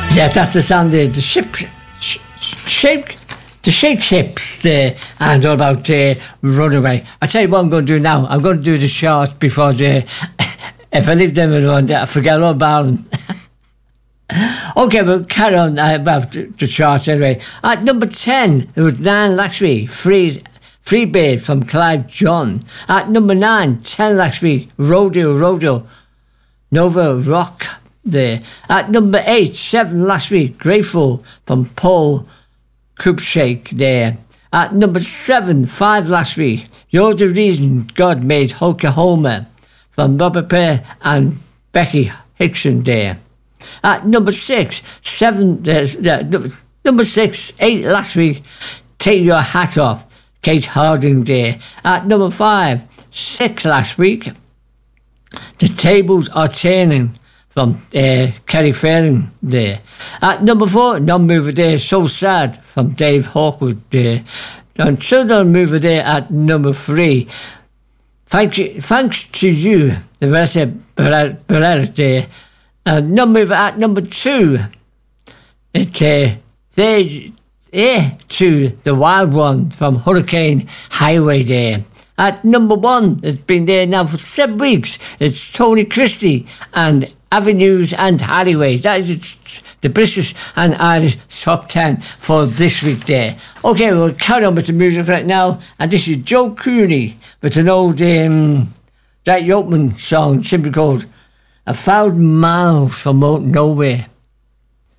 Yeah, that's the sound of the shake ships there, and all about Runaway. I tell you what I'm going to do now. I'm going to do the short before the. If I leave them alone, I forget all about them. Okay, we'll carry on about the charts anyway. At number 10, it was Nan Lakshmi, Free Bird from Clive John. At number 9, 10 Lakshmi, Rodeo, Nova Rock there. At number 8, 7 Lakshmi, Grateful from Paul Cruikshank there. At number 7, 5 Lakshmi, You're the Reason God Made Oklahoma from Robert Pear and Becky Hickson there. At number 6, 8 last week, Take Your Hat Off, Kate Harding there. At number 5, 6 last week, The Tables Are Turning from Kerry Faring there. At number 4, Non-Mover there, So Sad from Dave Hawkwood there. And so Non-Mover there at number 3. Thanks to you, the Vanessa Barrera there. Non-Mover at number 2. It's to The Wild One from Hurricane Highway there. At number 1, it's been there now for 7 weeks. It's Tony Christie and Avenues and Alleyways. That is the British and Irish top 10 for this week there. Okay, we'll carry on with the music right now. And this is Joe Cooney with an old Jack Yeoman song simply called 1,000 Miles from Nowhere.